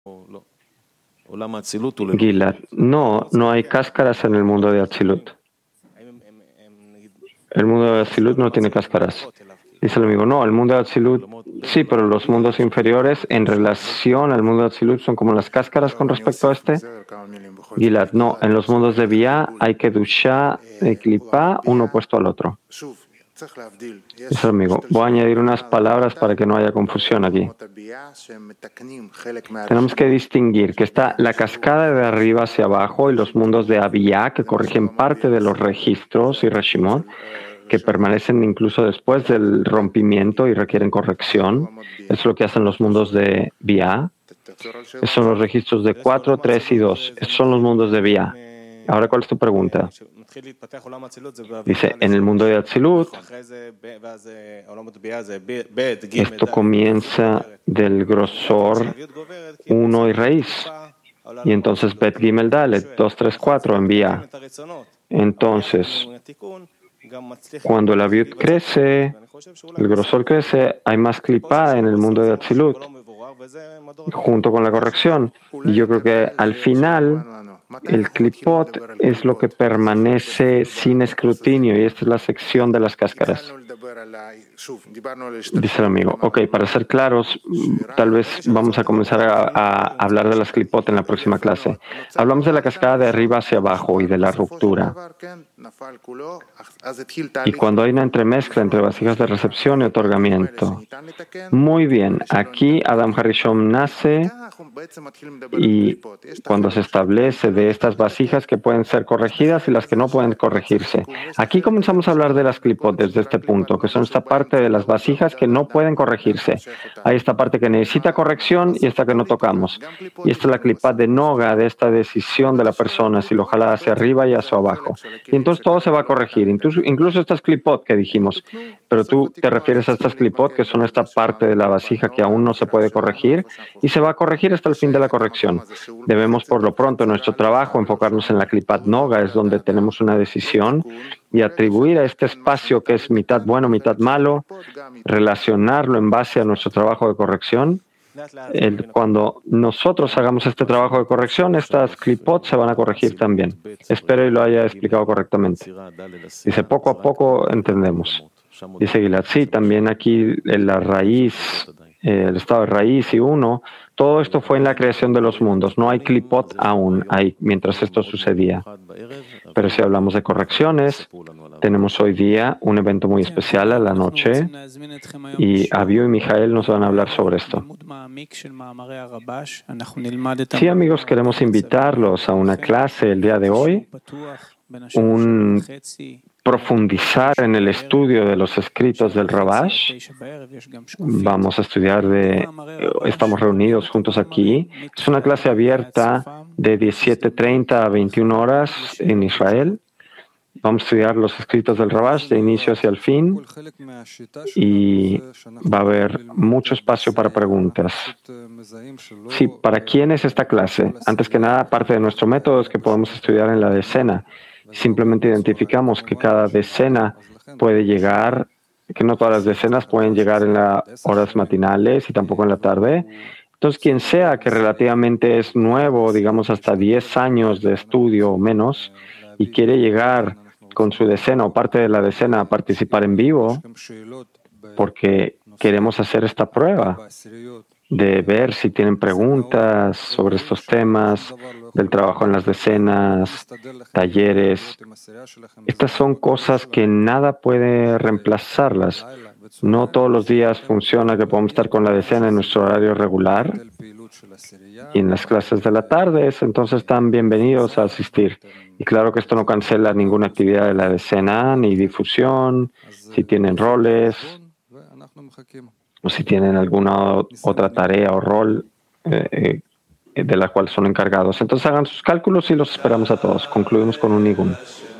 Gilad, no hay cáscaras en el mundo de Atzilut. El mundo de Atzilut no tiene cáscaras. Dice el amigo, no, el mundo de Atzilut sí, pero los mundos inferiores en relación al mundo de Atzilut son como las cáscaras con respecto a este. Gilad, no, en los mundos de Bia hay Kedushá y Klipá, uno opuesto al otro. Dice el amigo, voy a añadir unas palabras para que no haya confusión aquí. Tenemos que distinguir que está la cascada de arriba hacia abajo y los mundos de Abiyá que corrigen parte de los registros y Reshimot, que permanecen incluso después del rompimiento y requieren corrección. Eso es lo que hacen los mundos de Bia. Esos son los registros de 4, 3 y 2. Esos son los mundos de Bia. Ahora, ¿cuál es tu pregunta? Dice, en el mundo de Atzilut, esto comienza del grosor 1 y raíz. Y entonces Bet Gimel Dalet, 2, 3, 4 en Bia. Entonces, cuando el Aviut crece, el grosor crece, hay más Klipá en el mundo de Atzilut, junto con la corrección. Y yo creo que al final, el Klipot es lo que permanece sin escrutinio, y esta es la sección de las cáscaras. Dice el amigo, ok, para ser claros, tal vez vamos a comenzar a hablar de las Klipot en la próxima clase. Hablamos de la cascada de arriba hacia abajo y de la ruptura. Y cuando hay una entremezcla entre vasijas de recepción y otorgamiento. Muy bien, aquí Adam Harishon nace y cuando se establece de estas vasijas que pueden ser corregidas y las que no pueden corregirse. Aquí comenzamos a hablar de las Klipot desde este punto, que son esta parte de las vasijas que no pueden corregirse. Hay esta parte que necesita corrección y esta que no tocamos. Y esta es la Klipá de Noga, de esta decisión de la persona, si lo jala hacia arriba y hacia abajo. Y entonces todo se va a corregir, incluso estas Klipot que dijimos. Pero tú te refieres a estas Klipot que son esta parte de la vasija que aún no se puede corregir y se va a corregir hasta el fin de la corrección. Debemos por lo pronto en nuestro trabajo enfocarnos en la Klipat Noga, es donde tenemos una decisión, y atribuir a este espacio que es mitad bueno, mitad malo, relacionarlo en base a nuestro trabajo de corrección. Cuando nosotros hagamos este trabajo de corrección, estas Klipot se van a corregir también. Espero y lo haya explicado correctamente. Dice, poco a poco entendemos. Dice Gilad, sí, también aquí la raíz, el estado de raíz y uno, todo esto fue en la creación de los mundos. No hay Klipot aún ahí mientras esto sucedía. Pero si hablamos de correcciones, tenemos hoy día un evento muy especial a la noche y Abiu y Mijael nos van a hablar sobre esto. Sí, amigos, queremos invitarlos a una clase el día de hoy, profundizar en el estudio de los escritos del Rabash. Vamos a estudiar estamos reunidos juntos aquí. Es una clase abierta de 17:30 a 21 horas en Israel. Vamos a estudiar los escritos del Rabash de inicio hacia el fin y va a haber mucho espacio para preguntas. Sí, ¿para quién es esta clase? Antes que nada, parte de nuestro método es que podemos estudiar en la decena. Simplemente identificamos que cada decena puede llegar, que no todas las decenas pueden llegar en las horas matinales y tampoco en la tarde. Entonces, quien sea que relativamente es nuevo, digamos hasta 10 años de estudio o menos, y quiere llegar con su decena o parte de la decena a participar en vivo, porque queremos hacer esta prueba de ver si tienen preguntas sobre estos temas, del trabajo en las decenas, talleres. Estas son cosas que nada puede reemplazarlas. No todos los días funciona que podamos estar con la decena en nuestro horario regular y en las clases de la tarde, entonces están bienvenidos a asistir. Y claro que esto no cancela ninguna actividad de la decena, ni difusión, si tienen roles o si tienen alguna otra tarea o rol de la cual son encargados. Entonces hagan sus cálculos y los esperamos a todos. Concluimos con un nigun.